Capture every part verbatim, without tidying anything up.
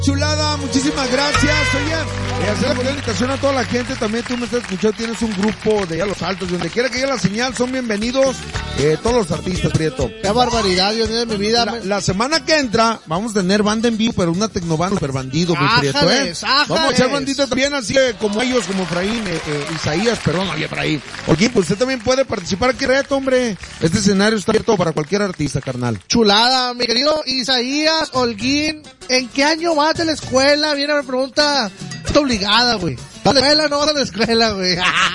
Chulada, muchísimas gracias. Oye, eh, hacer la invitación a toda la gente. También tú me estás escuchando, tienes un grupo de allá Los Altos, donde quiera que llegue la señal, son bienvenidos eh, todos los artistas, Prieto. Qué barbaridad, Dios mío de mi vida. La, la semana que entra vamos a tener banda en vivo, pero una tecnovanda super bandido, mi Prieto, ¿eh? Ájales. Vamos a echar bandita también, así eh, como ellos, como Efraín, eh, eh, Isaías, perdón, no, Efraín. Oye, pues usted también puede participar aquí, Reto, hombre. Este escenario está abierto para cualquier artista, carnal. Chulada, mi querido Isaías Holguín. ¿En qué año vas de la escuela? Viene me pregunta, está obligada, güey. ¿Vas a la escuela o no vas a la escuela, güey?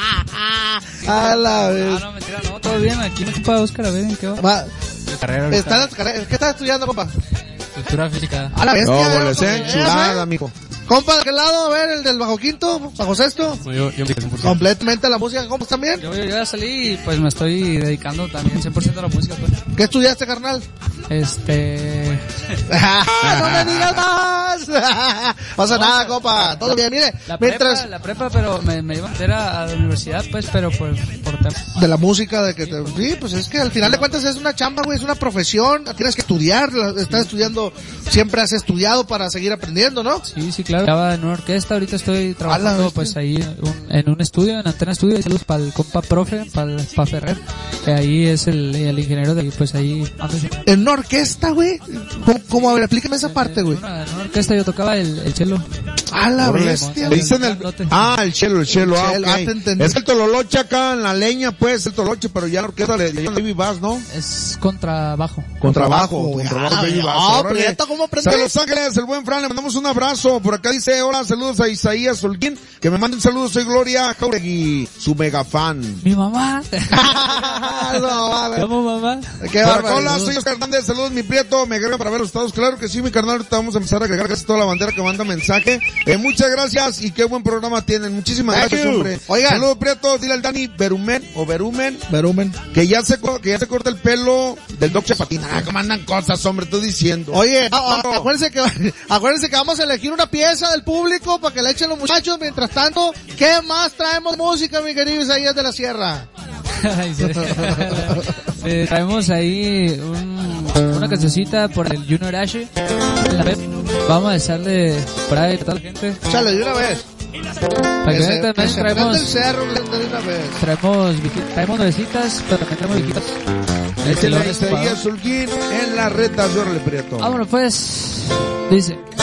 A la vez. No, no, mentira, no, todo bien. Aquí me ocupa Oscar, a ver, ¿en qué va? Va. De carrera ahorita. ¿Estás en carrera? ¿Qué estás estudiando, compa? Cultura física. A la vez. No, boles, eh, chulada, amigo. Compa, ¿de qué lado? A ver, el del bajo quinto, bajo sexto. Pues yo, yo, cien por ciento. Completamente a la música, ¿cómo también? Yo, yo ya salí y pues me estoy dedicando también cien por ciento a la música, pues. ¿Qué estudiaste, carnal? Este... ¡No me digas más! No pasa nada, compa. Todo bien, mire. La Mientras... prepa, la prepa, pero me, me iba a meter a, a la universidad, pues, pero por, por temas. De la música, de que te... Sí, pues es que al final de cuentas es una chamba, güey, es una profesión. Tienes que estudiar, estás estudiando, siempre has estudiado para seguir aprendiendo, ¿no? Sí, sí, claro. Estaba en una orquesta, ahorita estoy trabajando, pues, ahí un, en un estudio, en Antena Estudio. Saludos para el compa profe, para el pa Ferrer, que ahí es el, el ingeniero de ahí, pues ahí ando yo. ¿En una orquesta, güey? ¿Cómo, cómo? A ver, explíqueme esa parte, güey. En una, en una orquesta yo tocaba el, el cello. ¡A la bestia! Le dicen el... Ah, el chelo, el chelo, ah, Chelo, ok. ah, te entendí. Es el tololoche acá en la leña, pues, el tololoche, pero ya la orquesta le llaman Baby Bass, ¿no? Es contrabajo. Contrabajo, güey. contrabajo, Ah, Baby Bass. no, Órale. Prieto, ¿cómo aprendes? De Los Ángeles, el buen Fran, le mandamos un abrazo. Por acá dice, hola, saludos a Isaías Holguín, que me manden saludos, soy Gloria Jauregui, su mega fan. Mi mamá. No, mames. ¿Cómo, mamá? Qué Por acá, bárbaro. hola, soy Oscar Hernández, saludos mi Prieto, me agrega para ver los estados, claro que sí, mi carnal, ahorita vamos a empezar a agregar casi toda la bandera que manda mensaje. Eh, muchas gracias y qué buen programa tienen, muchísimas Thank gracias, you. hombre. Oigan. Saludos Prieto, dile al Dani Berumen, o Berumen, Verumen. que ya se, co- que ya se corta el pelo del Doc Chapatina. Ah, ¿cómo andan cosas, hombre? Estoy diciendo. Oye, ah, No. ah, acuérdense que, acuérdense que vamos a elegir una pieza del público para que le echen los muchachos. Mientras tanto, ¿qué más traemos música, mi querido Isaías de la Sierra? Ay, sí. Eh, traemos ahí un, una cancioncita por el Junior Ashe. Vamos a echarle por ahí a toda la gente. Chale, de una vez. Para que Que se- vean, que también se prenda traemos, el cerro de una vez. traemos, vieji- traemos nuevecitas, pero también traemos viejitas. Échale a Este, Isaías Holguín en la reta, órale, Prieto. vámonos pues, dice.